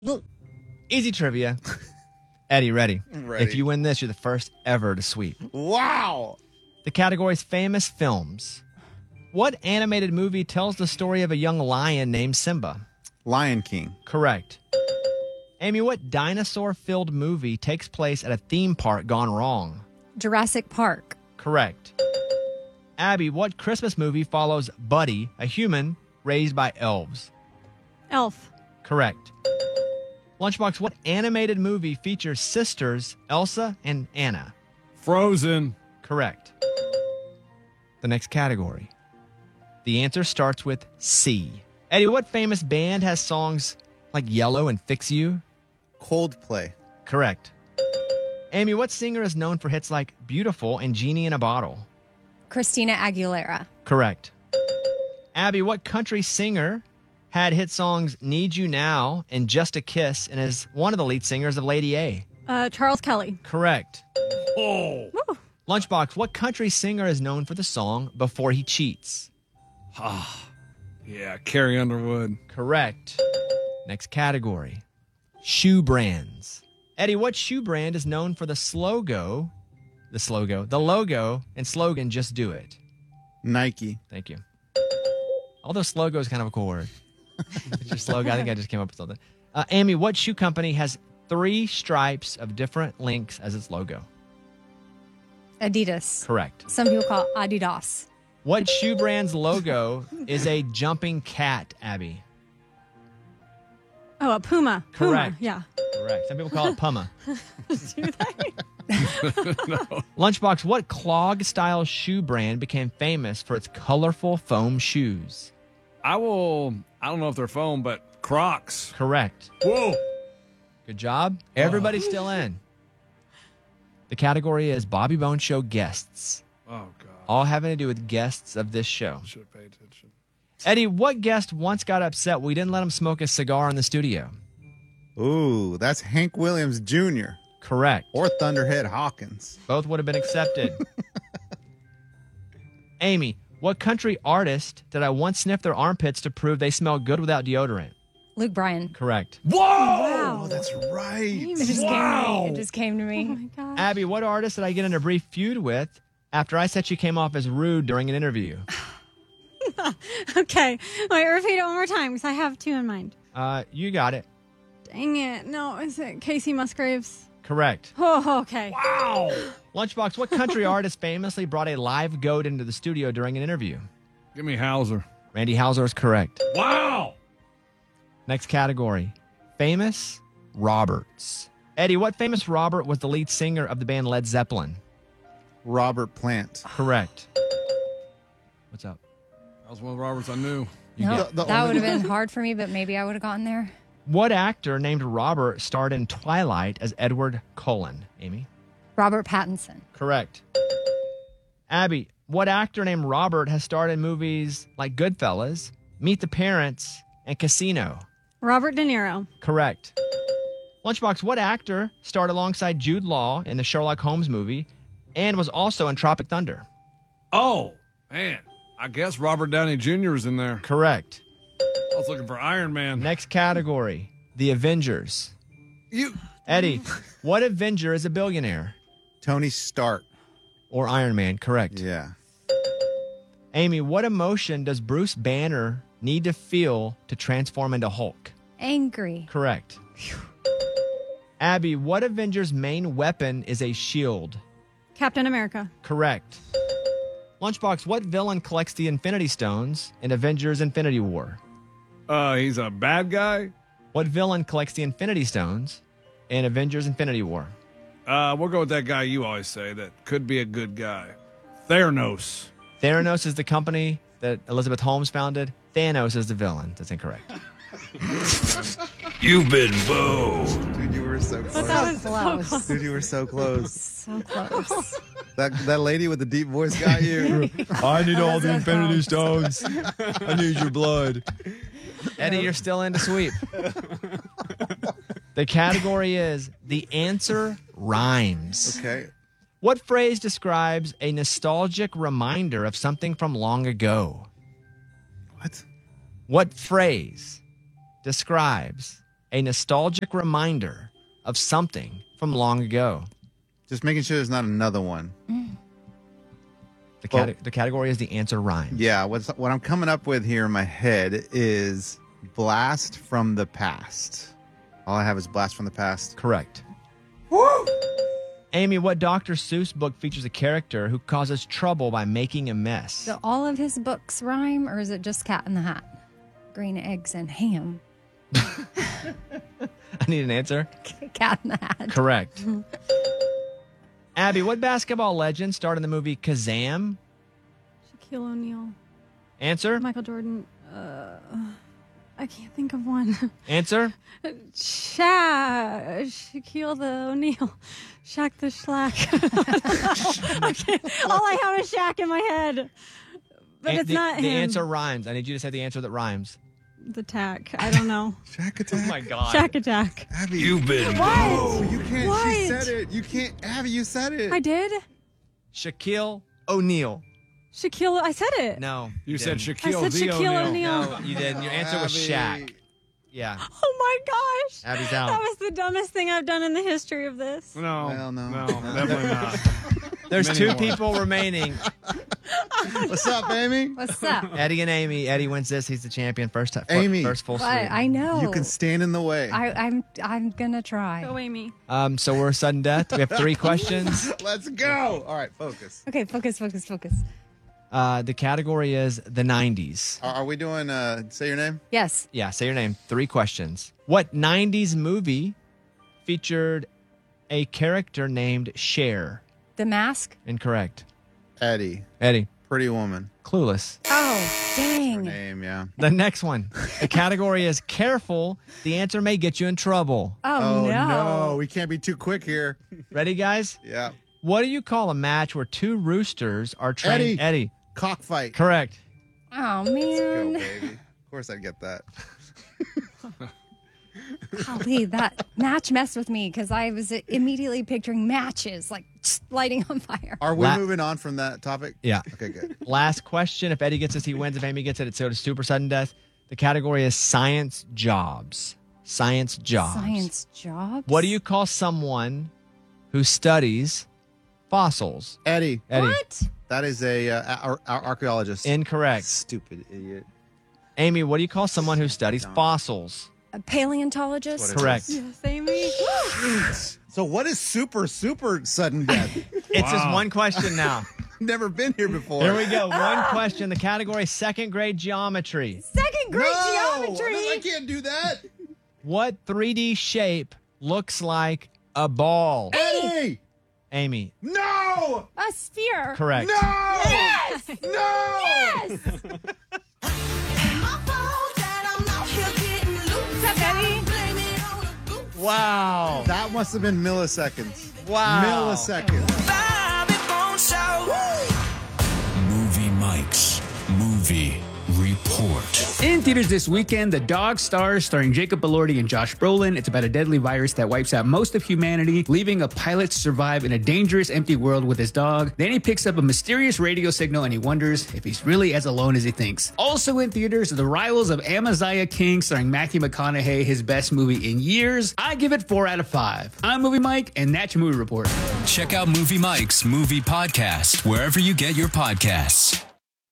Easy trivia. Eddie, ready? Ready. If you win this, you're the first ever to sweep. Wow. The category is famous films. What animated movie tells the story of a young lion named Simba? Lion King. Correct. Amy, what dinosaur-filled movie takes place at a theme park gone wrong? Jurassic Park. Correct. Abby, what Christmas movie follows Buddy, a human raised by elves? Elf. Correct. Lunchbox, what animated movie features sisters Elsa and Anna? Frozen. Correct. The next category. The answer starts with C. Eddie, what famous band has songs like Yellow and Fix You? Coldplay. Correct. Amy, what singer is known for hits like Beautiful and Genie in a Bottle? Christina Aguilera. Correct. Abby, what country singer had hit songs Need You Now and Just a Kiss and is one of the lead singers of Lady A? Charles Kelly. Correct. Oh. Woo. Lunchbox, what country singer is known for the song Before He Cheats? Yeah, Carrie Underwood. Correct. Next category. Shoe brands. Eddie, what shoe brand is known for the logo and slogan, Just Do It? Nike. Thank you. Although slogo is kind of a cool word. It's just slogan. I think I just came up with something. Amy, what shoe company has 3 stripes of different lengths as its logo? Adidas. Correct. Some people call it Adidas. What shoe brand's logo is a jumping cat, Abby? Oh, a Puma. Correct. Puma. Yeah. Correct. Some people call it Puma. Do they? Lunchbox, what clog-style shoe brand became famous for its colorful foam shoes? I don't know if they're foam, but Crocs. Correct. Whoa. Good job. Everybody's still in. The category is Bobby Bones Show guests. Oh, God. All having to do with guests of this show. Should have paid attention. Eddie, what guest once got upset we didn't let him smoke a cigar in the studio? Ooh, that's Hank Williams Jr. Correct. or Thunderhead Hawkins. Both would have been accepted. Amy, what country artist did I once sniff their armpits to prove they smell good without deodorant? Luke Bryan. Correct. Whoa! Oh, that's right. It just came to me. It just came to me. Oh my gosh. Abby, what artist did I get in a brief feud with after I said she came off as rude during an interview? Okay. Wait, repeat it one more time because I have 2 in mind. You got it. Dang it. No, is it Casey Musgraves? Correct. Oh, okay. Wow! Lunchbox, what country artist famously brought a live goat into the studio during an interview? Give me Hauser. Randy Hauser is correct. Wow! Next category, famous Roberts. Eddie, what famous Robert was the lead singer of the band Led Zeppelin? Robert Plant. Correct. What's up? That was one of the Roberts I knew. You No, get- The that only- would have been hard for me, but maybe I would have gotten there. What actor named Robert starred in Twilight as Edward Cullen? Amy? Robert Pattinson. Correct. Abby, what actor named Robert has starred in movies like Goodfellas, Meet the Parents, and Casino? Robert De Niro. Correct. Lunchbox, what actor starred alongside Jude Law in the Sherlock Holmes movie and was also in Tropic Thunder? Oh, man. I guess Robert Downey Jr. is in there. Correct. I was looking for Iron Man. Next category, the Avengers. You. Eddie, what Avenger is a billionaire? Tony Stark. Or Iron Man, correct. Yeah. Amy, what emotion does Bruce Banner need to feel to transform into Hulk? Angry. Correct. Abby, what Avenger's main weapon is a shield? Captain America. Correct. Lunchbox, what villain collects the Infinity Stones in Avengers Infinity War? He's a bad guy. What villain collects the Infinity Stones in Avengers Infinity War? We'll go with that guy you always say that could be a good guy. Theranos. Theranos is the company that Elizabeth Holmes founded. Thanos is the villain. That's incorrect. You've been booed. Dude, you were so But close. that was Close. so close. Dude, you were so close. So close. That lady with the deep voice got you. I need all the Infinity Stones. I need your blood. Eddie, you're still in to sweep. The category is the answer rhymes. Okay. What phrase describes a nostalgic reminder of something from long ago? What? What phrase describes a nostalgic reminder of something from long ago. Just making sure there's not another one. The category is the answer rhymes. Yeah, what I'm coming up with here in my head is blast from the past. All I have is blast from the past. Correct. Woo! Amy, what Dr. Seuss book features a character who causes trouble by making a mess? Do all of his books rhyme, or is it just Cat in the Hat? Green eggs and ham. I need an answer. Cat in the Hat. Correct. Abby, what basketball legend starred in the movie Kazam? Shaquille O'Neal. Answer? Michael Jordan. I can't think of one. Answer? Shaquille the O'Neal. Shaq the Schlack. I can't. All I have is Shaq in my head. But it's not him. The answer rhymes. I need you to say the answer that rhymes. The tack. I don't know. Shack Attack. Oh my God. Shack Attack. Abby. You've been No, you can't. What? She said it. You can't. Abby, you said it. I did? Shaquille O'Neal. Shaquille. I said it. No. You said didn't. Shaquille I said the Shaquille O'Neal. No, you didn't. Your answer was Abby. Shaq. Yeah. Oh my gosh. Abby's out. That was the dumbest thing I've done in the history of this. No, Well, no. no, definitely not. There's Many two more. people remaining. What's up, Amy? What's up? Eddie and Amy. Eddie wins this. He's the champion. First time. Amy. First full What? sweep. I know. You can stand in the way. I'm gonna try. Go Amy. So we're sudden death. We have 3 questions. Let's go. All right, focus. Okay, focus. The category is the 90s. Are we doing say your name? Yes. Yeah, say your name. 3 questions. What 90s movie featured a character named Cher? The Mask. Incorrect. Eddie. Eddie. Pretty Woman. Clueless. Oh, dang. Name, yeah. The next one. The category is careful. The answer may get you in trouble. Oh, no. We can't be too quick here. Ready, guys? Yeah. What do you call a match where 2 roosters are trained? Eddie. Cockfight. Correct. Oh, Go, man. baby. Of course I'd get that. Golly, that match messed with me because I was immediately picturing matches like lighting on fire. Are we La- moving on from that topic? Yeah. Okay, good. Last question. If Eddie gets this, he wins. If Amy gets it, it's so to super sudden death. The category is science jobs. Science jobs. Science jobs? What do you call someone who studies fossils? Eddie. What? That is a archaeologist. Incorrect. Stupid idiot. Amy, what do you call someone who studies fossils? A paleontologist? What it Correct. Yes, Amy. So what is super sudden death? It's just one question now. Never been here before. Here we go. One question. The category second grade geometry. Second grade No! geometry. I can't do that. What 3D shape looks like a ball? Eddie! Amy. No! A sphere. Correct. No! Yes! No! Yes! What's up, Eddie? Wow. That must have been milliseconds. Wow. Milliseconds. Movie Mike's Movie Report. In theaters this weekend, The Dog Stars, starring Jacob Elordi and Josh Brolin. It's about a deadly virus that wipes out most of humanity, leaving a pilot to survive in a dangerous, empty world with his dog. Then he picks up a mysterious radio signal and he wonders if he's really as alone as he thinks. Also in theaters, The Rivals of Amaziah King, starring Matthew McConaughey, his best movie in years. I give it 4 out of 5. I'm Movie Mike, and that's your movie report. Check out Movie Mike's Movie Podcast wherever you get your podcasts.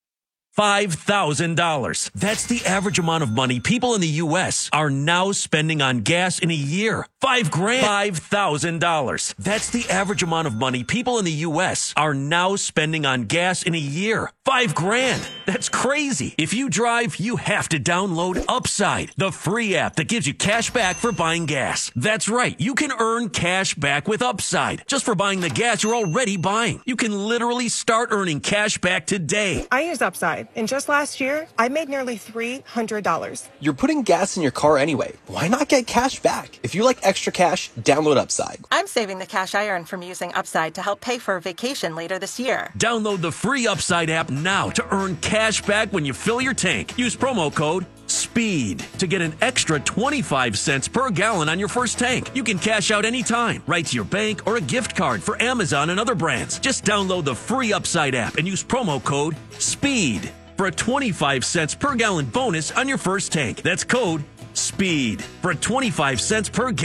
$5,000. That's the average amount of money people in the U.S. are now spending on gas in a year. $5,000. $5,000. That's the average amount of money people in the U.S. are now spending on gas in a year. $5,000. That's crazy. If you drive, you have to download Upside, the free app that gives you cash back for buying gas. That's right. You can earn cash back with Upside just for buying the gas you're already buying. You can literally start earning cash back today. I use Upside, and just last year, I made nearly $300. You're putting gas in your car anyway. Why not get cash back? If you like extra cash, download Upside. I'm saving the cash I earn from using Upside to help pay for a vacation later this year. Download the free Upside app now to earn cash back when you fill your tank. Use promo code SPEED to get an extra 25 cents per gallon on your first tank. You can cash out anytime, right to your bank or a gift card for Amazon and other brands. Just download the free Upside app and use promo code SPEED for a 25 cents per gallon bonus on your first tank. That's code Speed for 25 cents per gallon.